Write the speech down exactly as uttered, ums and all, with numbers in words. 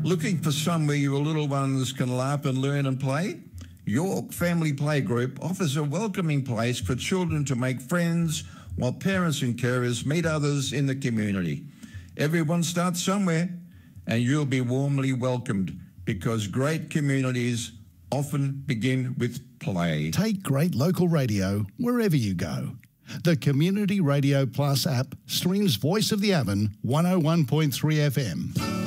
Looking for somewhere your little ones can laugh and learn and play? York Family Playgroup offers a welcoming place for children to make friends while parents and carers meet others in the community. Everyone starts somewhere and you'll be warmly welcomed because great communities often begin with play. Take great local radio wherever you go. The Community Radio Plus app streams Voice of the Avon one oh one point three F M.